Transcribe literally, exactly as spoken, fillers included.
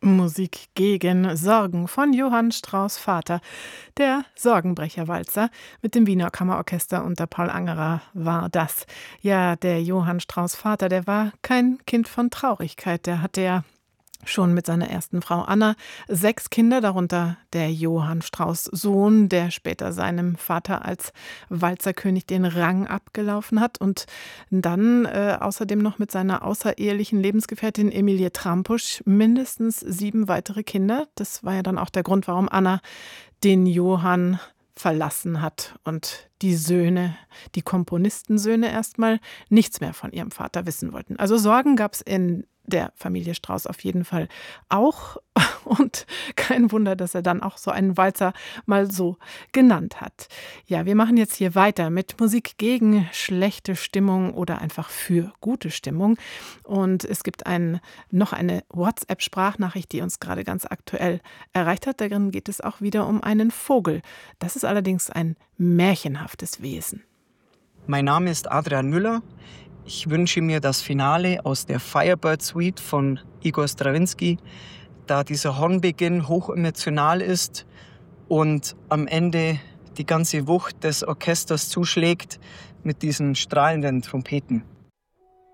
Musik gegen Sorgen von Johann Strauss Vater, der Sorgenbrecherwalzer mit dem Wiener Kammerorchester unter Paul Angerer war das. Ja, der Johann Strauss Vater, der war kein Kind von Traurigkeit, der hatte ja schon mit seiner ersten Frau Anna sechs Kinder, darunter der Johann Strauss Sohn, der später seinem Vater als Walzerkönig den Rang abgelaufen hat und dann äh, außerdem noch mit seiner außerehelichen Lebensgefährtin Emilie Trampusch mindestens sieben weitere Kinder. Das war ja dann auch der Grund, warum Anna den Johann verlassen hat und die Söhne, die Komponistensöhne erstmal nichts mehr von ihrem Vater wissen wollten. Also Sorgen gab es in der Familie Strauss auf jeden Fall auch. Und kein Wunder, dass er dann auch so einen Walzer mal so genannt hat. Ja, wir machen jetzt hier weiter mit Musik gegen schlechte Stimmung oder einfach für gute Stimmung. Und es gibt ein, noch eine WhatsApp-Sprachnachricht, die uns gerade ganz aktuell erreicht hat. Darin geht es auch wieder um einen Vogel. Das ist allerdings ein märchenhaftes Wesen. Mein Name ist Adrian Müller. Ich wünsche mir das Finale aus der Firebird Suite von Igor Strawinski, da dieser Hornbeginn hochemotional ist und am Ende die ganze Wucht des Orchesters zuschlägt mit diesen strahlenden Trompeten.